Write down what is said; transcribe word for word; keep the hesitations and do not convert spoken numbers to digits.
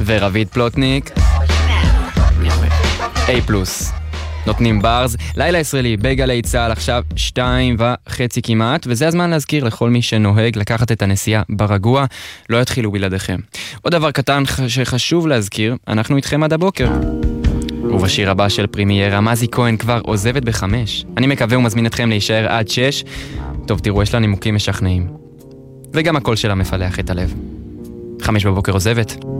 ורביד פלוטניק. A פלוס. נותנים ברז, לילה ישראלי בגלי צהל עכשיו שתיים וחצי כמעט, וזה הזמן להזכיר לכל מי שנוהג לקחת את הנסיעה ברגוע, לא יתחילו בלעדיכם. עוד דבר קטן שחשוב להזכיר, אנחנו איתכם עד הבוקר. ובשיר הבא של פרימיירה, מזי כהן כבר עוזבת בחמש. אני מקווה ומזמין אתכם להישאר עד שש. טוב, תראו, יש לה נימוקים משכנעים. וגם הקול שלה מפלח את הלב. חמש בבוקר עוזבת.